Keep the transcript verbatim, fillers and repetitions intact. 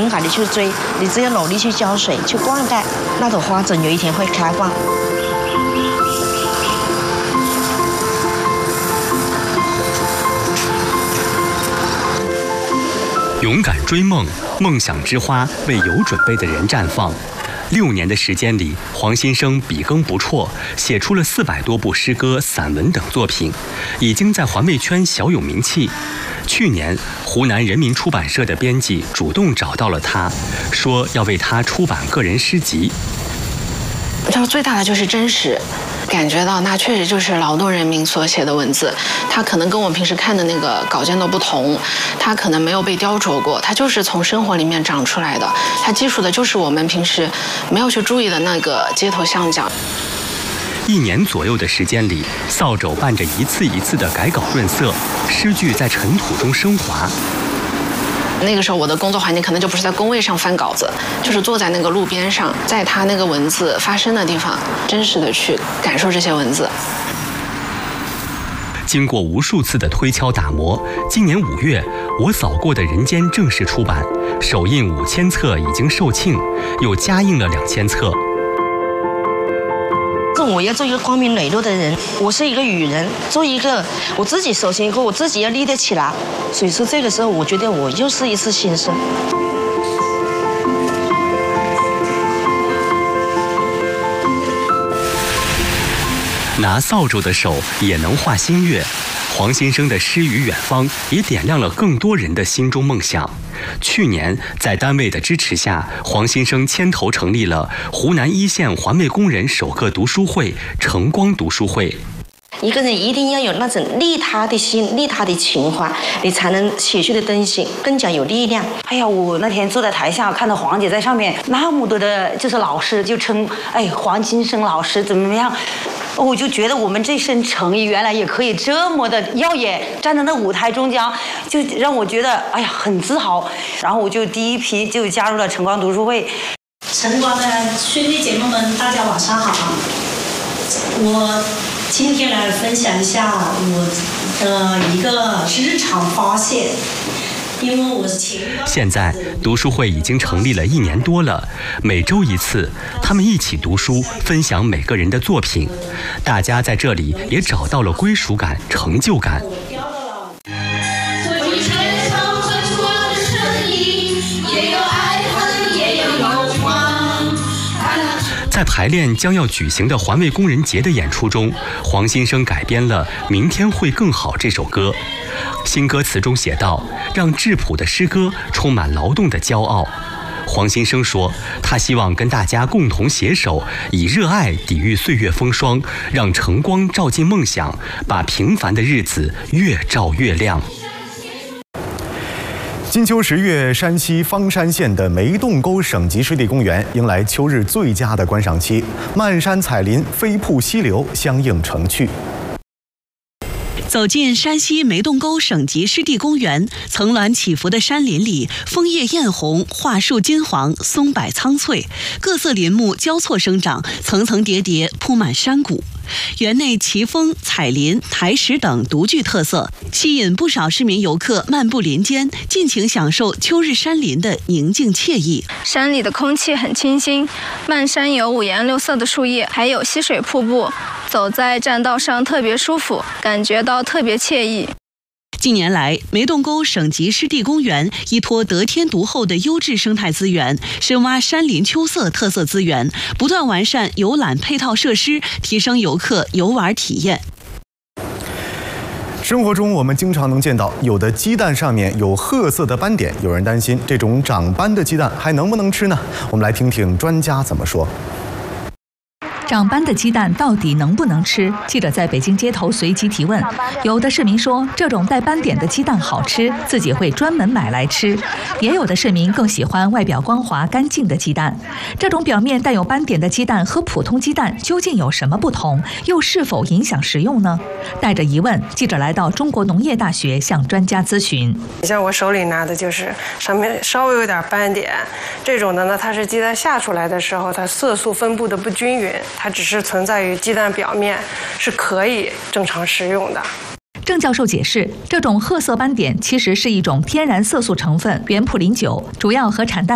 勇敢的去追，你只有努力去浇水、去灌溉，那朵花总有一天会开放。 勇敢追梦，梦想之花为有准备的人绽放。六年的时间里，黄新生笔耕不辍，写出了四百多部诗歌、散文等作品，已经在环卫圈小有名气。去年，湖南人民出版社的编辑主动找到了他，说要为他出版个人诗集。 就最大的就是真实。感觉到那确实就是劳动人民所写的文字，它可能跟我们平时看的那个稿件都不同，它可能没有被雕琢过，它就是从生活里面长出来的，它记述的就是我们平时没有去注意的那个街头巷角。 一年左右的时间里，扫帚伴着一次一次的改稿润色，诗句在尘土中升华。 那个时候我的工作环境可能就不是在工位上翻稿子，就是坐在那个路边上，在他那个文字发生的地方，真实的去感受这些文字。 经过无数次的推敲打磨，今年五月，我扫过的人间正式出版，首印五千册已经售罄，又加印了两千册。 我要做一个光明磊落的人，我是一个女人，做一个我自己首先一个我自己要立得起来，所以说这个时候我觉得我又是一次新生。 拿扫帚的手也能画新月，黄新生的诗与远方也点亮了更多人的心中梦想。去年，在单位的支持下，黄新生牵头成立了湖南一线环卫工人首个读书会——晨光读书会。 一个人一定要有那种利他的心、利他的情怀，你才能写出的东西更加有力量。 哎呀，我那天坐在台下，看到黄姐在上面，那么多的就是老师就称哎黄新生老师怎么样。我就觉得我们这身诚意原来也可以这么的耀眼，站在那舞台中间，就让我觉得哎呀很自豪。然后我就第一批就加入了晨光读书会。 晨光的兄弟姐妹们，大家晚上好。我今天来分享一下我的一个日常发现。因为我是前现在读书会已经成立了一年多了，每周一次，他们一起读书，分享每个人的作品，大家在这里也找到了归属感、成就感。在排练将要举行的环卫工人节的演出中，黄新生改编了《明天会更好》这首歌。新歌词中写道：“让质朴的诗歌充满劳动的骄傲。”黄新生说，他希望跟大家共同携手，以热爱抵御岁月风霜，让晨光照进梦想，把平凡的日子越照越亮。 金秋十月，山西方山县的梅洞沟省级湿地公园迎来秋日最佳的观赏期，漫山彩林、飞瀑溪流相映成趣。 走进山西梅洞沟省级湿地公园，层峦起伏的山林里，枫叶艳红，桦树金黄，松柏苍翠，各色林木交错生长，层层叠叠铺满山谷。园内奇峰、彩林、苔石等独具特色，吸引不少市民游客漫步林间，尽情享受秋日山林的宁静惬意。 山里的空气很清新，漫山有五颜六色的树叶，还有溪水瀑布，走在栈道上特别舒服，感觉到特别惬意。 近年来，梅洞沟省级湿地公园依托得天独厚的优质生态资源，深挖山林秋色特色资源，不断完善游览配套设施，提升游客游玩体验。 生活中，我们经常能见到有的鸡蛋上面有褐色的斑点，有人担心这种长斑的鸡蛋还能不能吃呢？我们来听听专家怎么说。 长斑的鸡蛋到底能不能吃？记者在北京街头随机提问，有的市民说这种带斑点的鸡蛋好吃，自己会专门买来吃；也有的市民更喜欢外表光滑干净的鸡蛋。这种表面带有斑点的鸡蛋和普通鸡蛋究竟有什么不同？又是否影响食用呢？带着疑问，记者来到中国农业大学向专家咨询。 像我手里拿的就是上面稍微有点斑点，这种的呢，它是鸡蛋下出来的时候，它色素分布的不均匀。它只是存在于鸡蛋表面，是可以正常食用的。 郑教授解释，这种褐色斑点其实是一种天然色素成分——原普林酒，主要和产蛋